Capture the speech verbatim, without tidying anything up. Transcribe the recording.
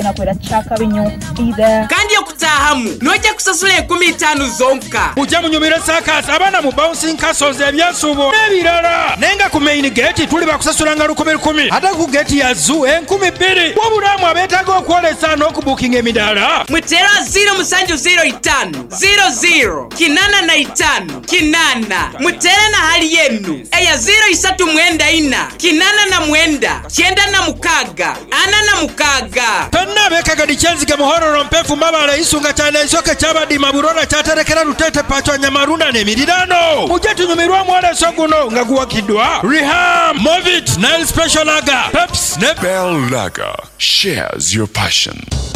nakwera chaka binyo either kandi okutahamu noje kusasula enkumi ttaano zonka ujja munyumire sakas abana mu bouncing castles ebyasubo nebirala nenga ku main gate tuli bakusasula nga lukumi lukumi ate ku gate ya zoo enkumi bbiri wabulamu abeetaga okwolesa n'okubukinga emidaala mutera zero musanju zero itaano zero zero kinana na itaano kinana mutera na hali yenu eya zero isatu mwenda ina kinana na mwenda kyenda na mukaga ana na mukaga penna bekagadi kyenzige muhororo mpefu mabala isunga cyane isoke cyabadi maburona cyaterekera rutete pacho nyamarunda nemirirano mujye tunyumirwa mwoleso guno nga guwakidwa Reham Movit Nile Special Lager Peps ne Bell Lager shares your passion.